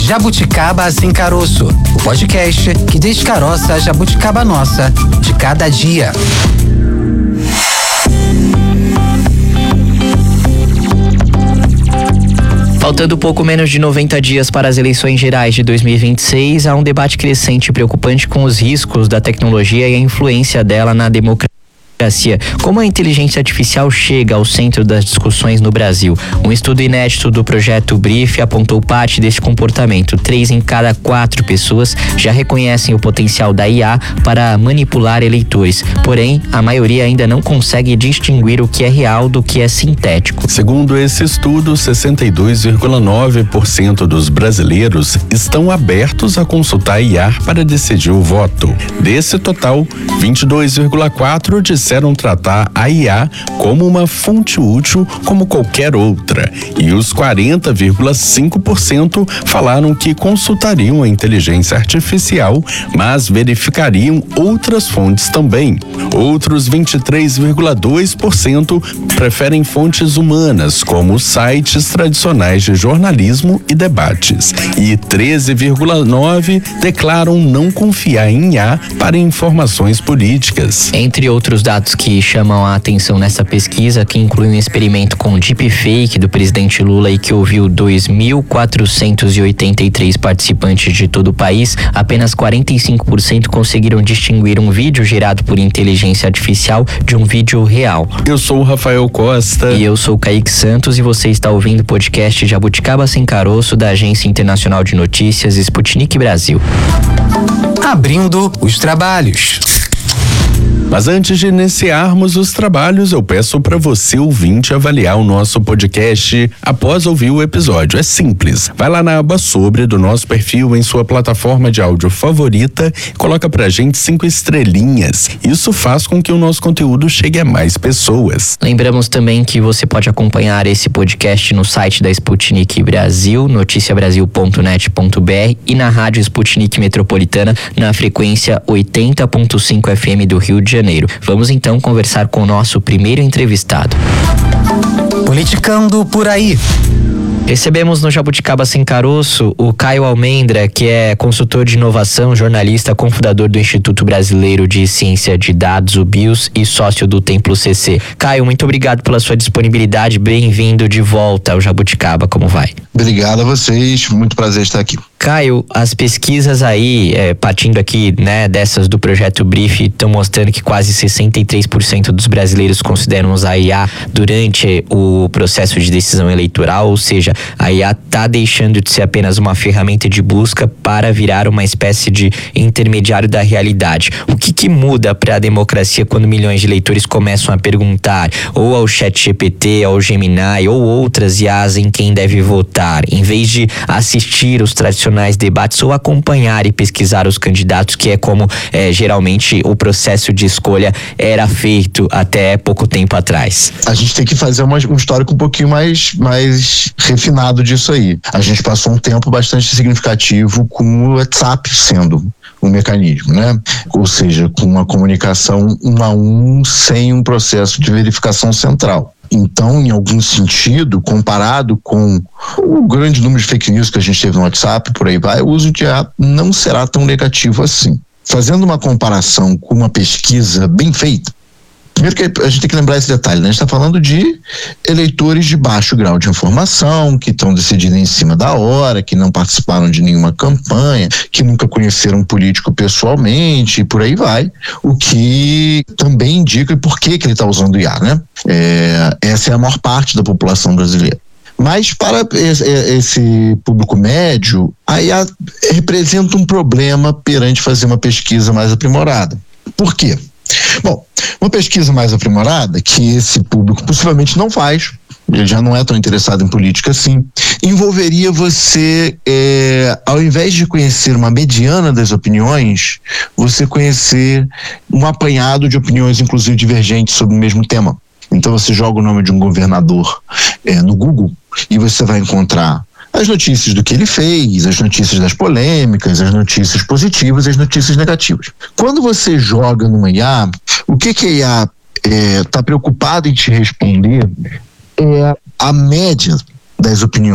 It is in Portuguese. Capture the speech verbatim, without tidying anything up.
Jabuticaba Sem Caroço, o podcast que descaroça a jabuticaba nossa de cada dia. Faltando pouco menos de noventa dias para as eleições gerais de dois mil e vinte e seis, há um debate crescente e preocupante com os riscos da tecnologia e a influência dela na democracia. Como a inteligência artificial chega ao centro das discussões no Brasil? Um estudo inédito do projeto Brief apontou parte desse comportamento. Três em cada quatro pessoas já reconhecem o potencial da I A para manipular eleitores. Porém, a maioria ainda não consegue distinguir o que é real do que é sintético. Segundo esse estudo, sessenta e dois vírgula nove por cento dos brasileiros estão abertos a consultar a I A para decidir o voto. Desse total, vinte e dois vírgula quatro por cento disseram tratar a I A como uma fonte útil como qualquer outra, e os quarenta vírgula cinco por cento falaram que consultariam a inteligência artificial, mas verificariam outras fontes também. Outros vinte e três vírgula dois por cento preferem fontes humanas, como sites tradicionais de jornalismo e debates, e treze vírgula nove por cento declaram não confiar em I A para informações políticas. Entre outros dados que chamam a atenção nessa pesquisa, que inclui um experimento com deepfake do presidente Lula e que ouviu dois mil quatrocentos e oitenta e três participantes de todo o país, apenas quarenta e cinco por cento conseguiram distinguir um vídeo gerado por inteligência artificial de um vídeo real. Eu sou o Rafael Costa. E eu sou o Kaique Santos, e você está ouvindo o podcast Jabuticaba Sem Caroço da Agência Internacional de Notícias Sputnik Brasil. Abrindo os trabalhos. Mas antes de iniciarmos os trabalhos, eu peço para você, ouvinte, avaliar o nosso podcast após ouvir o episódio. É simples. Vai lá na aba Sobre do nosso perfil em sua plataforma de áudio favorita e coloca pra gente cinco estrelinhas. Isso faz com que o nosso conteúdo chegue a mais pessoas. Lembramos também que você pode acompanhar esse podcast no site da Sputnik Brasil, noticia brasil ponto net ponto b r, e na rádio Sputnik Metropolitana na frequência oitenta ponto cinco F M do Rio de Janeiro. Vamos então conversar com o nosso primeiro entrevistado. Politicando por aí. Recebemos no Jabuticaba Sem Caroço o Caio Almendra, que é consultor de inovação, jornalista, cofundador do Instituto Brasileiro de Ciência de Dados, o BIOS, e sócio do Templo C C. Caio, muito obrigado pela sua disponibilidade. Bem-vindo de volta ao Jabuticaba. Como vai? Obrigado a vocês. Muito prazer estar aqui. Caio, as pesquisas aí, é, partindo aqui, né, dessas do projeto Brief, estão mostrando que quase sessenta e três por cento dos brasileiros consideram usar a I A durante o processo de decisão eleitoral, ou seja, a I A está deixando de ser apenas uma ferramenta de busca para virar uma espécie de intermediário da realidade. O que que muda para a democracia quando milhões de eleitores começam a perguntar ou ao ChatGPT, ao Gemini ou outras I As em quem deve votar, em vez de assistir os tradicionais debates ou acompanhar e pesquisar os candidatos, que é como é, geralmente o processo de escolha era feito até pouco tempo atrás? A gente tem que fazer uma, um histórico um pouquinho mais, mais refinado disso aí. A gente passou um tempo bastante significativo com o WhatsApp sendo um mecanismo, né? Ou seja, com uma comunicação um a um sem um processo de verificação central. Então, em algum sentido, comparado com o grande número de fake news que a gente teve no WhatsApp, por aí vai, o uso de I A não será tão negativo assim. Fazendo uma comparação com uma pesquisa bem feita, primeiro que a gente tem que lembrar esse detalhe, né? A gente está falando de eleitores de baixo grau de informação, que estão decidindo em cima da hora, que não participaram de nenhuma campanha, que nunca conheceram um político pessoalmente, e por aí vai. O que também indica por que que ele está usando I A, né? É, essa é a maior parte da população brasileira. Mas para esse público médio, a I A representa um problema perante fazer uma pesquisa mais aprimorada. Por quê? Bom, uma pesquisa mais aprimorada, que esse público possivelmente não faz, ele já não é tão interessado em política assim, envolveria você, é, ao invés de conhecer uma mediana das opiniões, você conhecer um apanhado de opiniões, inclusive divergentes, sobre o mesmo tema. Então você joga o nome de um governador é, no Google e você vai encontrar as notícias do que ele fez, as notícias das polêmicas, as notícias positivas e as notícias negativas. Quando você joga numa I A, o que, que a I A está é, preocupada em te responder é a média das opiniões.